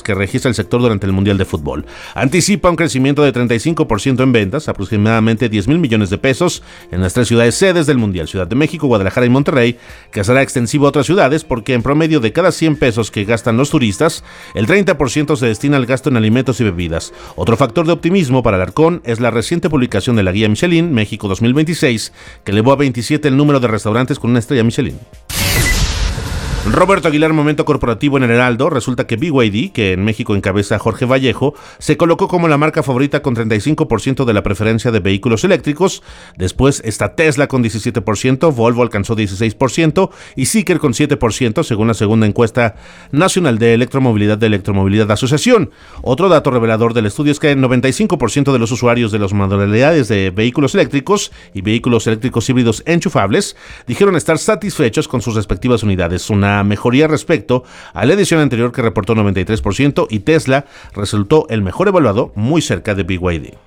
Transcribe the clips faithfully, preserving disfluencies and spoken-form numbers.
que registra el sector durante el Mundial de Fútbol. Anticipa un crecimiento de treinta y cinco por ciento en ventas, aproximadamente diez mil millones de pesos, en las tres ciudades sedes del Mundial, Ciudad de México, Guadalajara y Monterrey, que será extensivo a otras ciudades porque en promedio de cada cien pesos que gastan los turistas, el treinta por ciento se destina al gasto en alimentos y bebidas. Otro factor de optimismo para Alarcón es la reciente publicación de la guía Michelin México dos mil veintiséis, que elevó a veintisiete el número de restaurantes con una estrella Michelin. Roberto Aguilar, momento corporativo en el Heraldo. Resulta que B Y D, que en México encabeza Jorge Vallejo, se colocó como la marca favorita con treinta y cinco por ciento de la preferencia de vehículos eléctricos. Después está Tesla con diecisiete por ciento, Volvo alcanzó dieciséis por ciento y Zeekr con siete por ciento, según la segunda encuesta nacional de electromovilidad de Electromovilidad Asociación. Otro dato revelador del estudio es que el noventa y cinco por ciento de los usuarios de las modalidades de vehículos eléctricos y vehículos eléctricos híbridos enchufables dijeron estar satisfechos con sus respectivas unidades, una mejoría respecto a la edición anterior que reportó noventa y tres por ciento, y Tesla resultó el mejor evaluado, muy cerca de B Y D.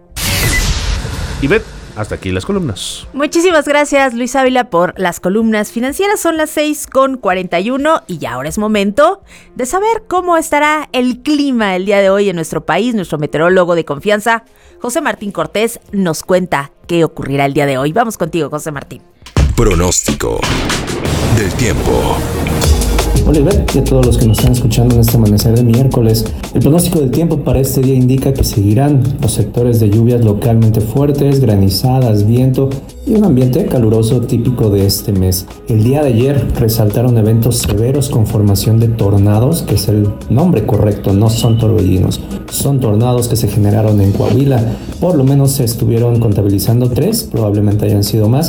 Y Beth, hasta aquí las columnas. Muchísimas gracias, Luis Ávila, por las columnas financieras. Son las seis con cuarenta y uno y ya ahora es momento de saber cómo estará el clima el día de hoy en nuestro país. Nuestro meteorólogo de confianza, José Martín Cortés, nos cuenta qué ocurrirá el día de hoy. Vamos contigo, José Martín. Pronóstico del tiempo. Hola Ivette y a todos los que nos están escuchando en este amanecer de miércoles. El pronóstico del tiempo para este día indica que seguirán los sectores de lluvias localmente fuertes, granizadas, viento y un ambiente caluroso típico de este mes. El día de ayer resaltaron eventos severos con formación de tornados, que es el nombre correcto, no son torbellinos, son tornados que se generaron en Coahuila. Por lo menos se estuvieron contabilizando tres, probablemente hayan sido más.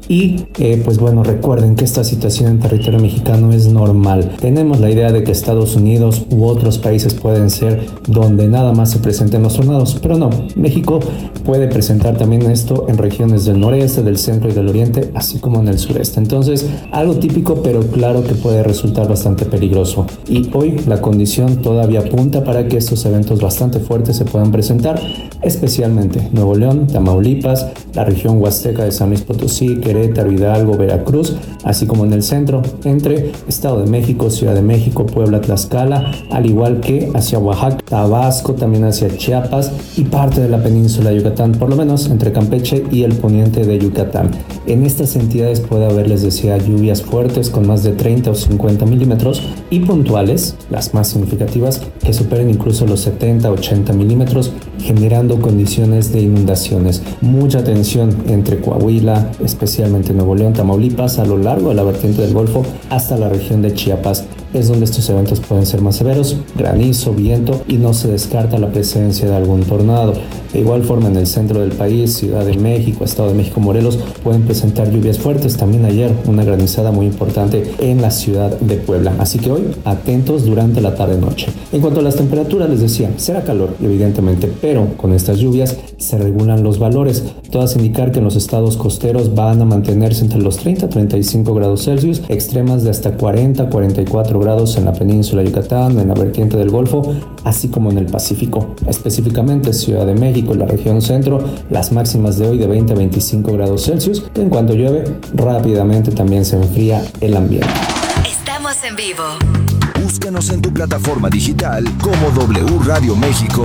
Y eh, pues bueno, recuerden que esta situación en territorio mexicano es normal. Tenemos la idea de que Estados Unidos u otros países pueden ser donde nada más se presenten los tornados, pero no, México puede presentar también esto en regiones del noreste, del centro y del oriente, así como en el sureste. Entonces, algo típico, pero claro que puede resultar bastante peligroso. Y hoy la condición todavía apunta para que estos eventos bastante fuertes se puedan presentar, especialmente Nuevo León, Tamaulipas, la región huasteca de San Luis Potosí, Querétaro, Hidalgo, Veracruz, así como en el centro, entre Estado de México, Ciudad de México, Puebla, Tlaxcala, al igual que hacia Oaxaca, Tabasco, también hacia Chiapas y parte de la península de Yucatán, por lo menos entre Campeche y el poniente de Yucatán. En estas entidades puede haber, les decía, lluvias fuertes con más de treinta o cincuenta milímetros y puntuales, las más significativas, que superen incluso los setenta, ochenta milímetros, generando condiciones de inundaciones. Mucha atención entre Coahuila, especialmente Nuevo León, Tamaulipas, a lo largo de la vertiente del Golfo hasta la región de Chiapas. Es donde estos eventos pueden ser más severos, granizo, viento y no se descarta la presencia de algún tornado. De igual forma en el centro del país, Ciudad de México, Estado de México, Morelos, pueden presentar lluvias fuertes. También ayer una granizada muy importante en la ciudad de Puebla. Así que hoy atentos durante la tarde-noche. En cuanto a las temperaturas, les decía, será calor evidentemente, pero con estas lluvias se regulan los valores. Todas indicar que en los estados costeros van a mantenerse entre los treinta a treinta y cinco grados Celsius, extremas de hasta cuarenta a cuarenta y cuatro grados en la península de Yucatán, en la vertiente del Golfo, así como en el Pacífico. Específicamente Ciudad de México y la región centro, las máximas de hoy de veinte a veinticinco grados Celsius. En cuanto llueve, rápidamente también se enfría el ambiente. Estamos en vivo. Búscanos en tu plataforma digital como W Radio México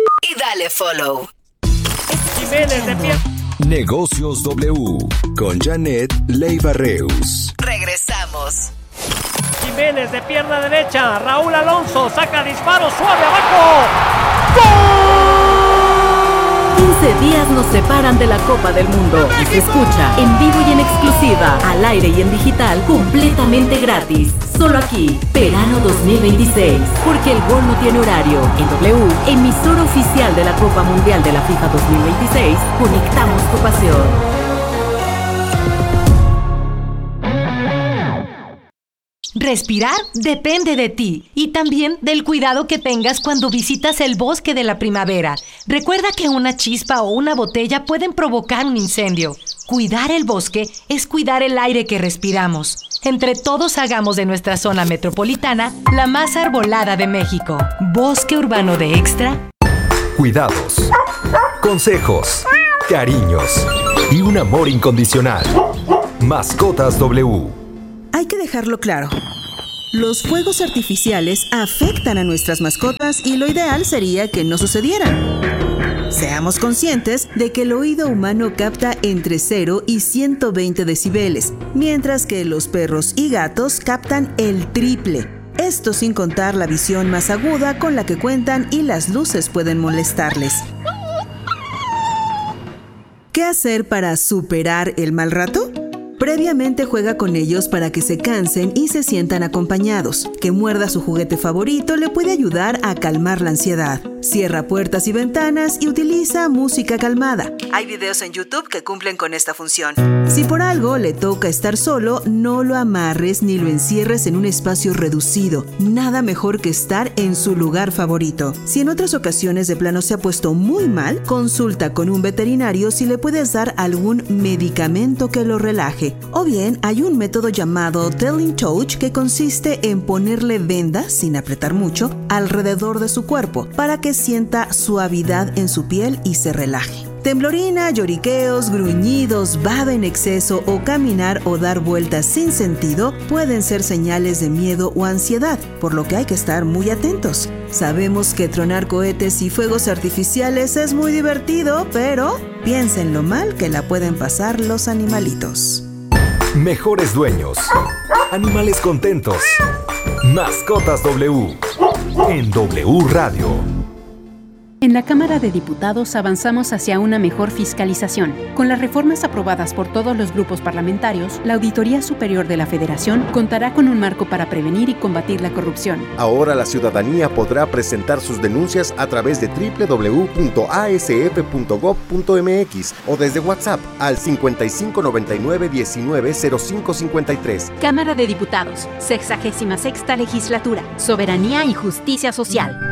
Y dale follow. Jiménez de pie. Negocios W con Janet Leiva Reus. Regresamos. Jiménez de pierna derecha. Raúl Alonso saca disparo suave abajo. ¡Gol! quince días nos separan de la Copa del Mundo y se escucha en vivo y en exclusiva, al aire y en digital, completamente gratis. Solo aquí, verano dos mil veintiséis, porque el gol no tiene horario. En W, emisora oficial de la Copa Mundial de la FIFA dos mil veintiséis, conectamos tu pasión. Respirar depende de ti y también del cuidado que tengas cuando visitas el bosque de la primavera. Recuerda que una chispa o una botella pueden provocar un incendio. Cuidar el bosque es cuidar el aire que respiramos. Entre todos hagamos de nuestra zona metropolitana la más arbolada de México. Bosque Urbano de Extra. Cuidados, consejos, cariños y un amor incondicional. Mascotas W. Hay que dejarlo claro. Los fuegos artificiales afectan a nuestras mascotas y lo ideal sería que no sucedieran. Seamos conscientes de que el oído humano capta entre cero y ciento veinte decibeles, mientras que los perros y gatos captan el triple. Esto sin contar la visión más aguda con la que cuentan y las luces pueden molestarles. ¿Qué hacer para superar el mal rato? Previamente juega con ellos para que se cansen y se sientan acompañados. Que muerda su juguete favorito le puede ayudar a calmar la ansiedad. Cierra puertas y ventanas y utiliza música calmada. Hay videos en YouTube que cumplen con esta función. Si por algo le toca estar solo, no lo amarres ni lo encierres en un espacio reducido. Nada mejor que estar en su lugar favorito. Si en otras ocasiones de plano se ha puesto muy mal, consulta con un veterinario si le puedes dar algún medicamento que lo relaje. O bien, hay un método llamado Telling Touch que consiste en ponerle vendas, sin apretar mucho, alrededor de su cuerpo para que sienta suavidad en su piel y se relaje. Temblorina, lloriqueos, gruñidos, baba en exceso o caminar o dar vueltas sin sentido pueden ser señales de miedo o ansiedad, por lo que hay que estar muy atentos. Sabemos que tronar cohetes y fuegos artificiales es muy divertido, pero piensen lo mal que la pueden pasar los animalitos. Mejores dueños. Animales contentos. Mascotas W. En W Radio. En la Cámara de Diputados avanzamos hacia una mejor fiscalización. Con las reformas aprobadas por todos los grupos parlamentarios, la Auditoría Superior de la Federación contará con un marco para prevenir y combatir la corrupción. Ahora la ciudadanía podrá presentar sus denuncias a través de doble u doble u doble u punto a s f punto gob punto m x o desde WhatsApp al cincuenta y cinco noventa y nueve diecinueve cero cinco cincuenta y tres. Cámara de Diputados, sexagésima sexta legislatura, soberanía y justicia social.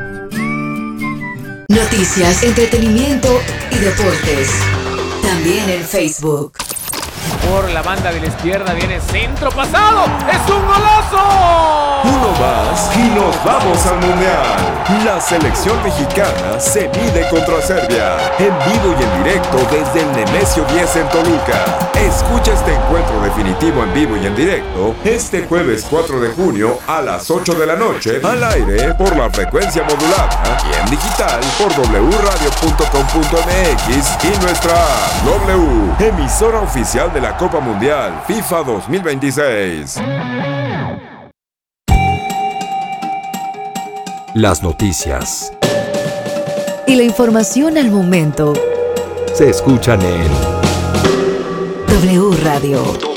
Noticias, entretenimiento y deportes. También en Facebook. Por la banda de la izquierda viene centro pasado. ¡Es un golazo! Uno más y nos vamos al Mundial. La selección mexicana se mide contra Serbia. En vivo y en directo desde el Nemesio diez en Toluca. Escucha este encuentro definitivo en vivo y en directo este jueves cuatro de junio a las ocho de la noche al aire por la frecuencia modulada y en digital por doble u radio punto com punto m x y nuestra app W, emisora oficial de la Copa Mundial FIFA dos mil veintiséis. Las noticias y la información al momento se escuchan en W Radio.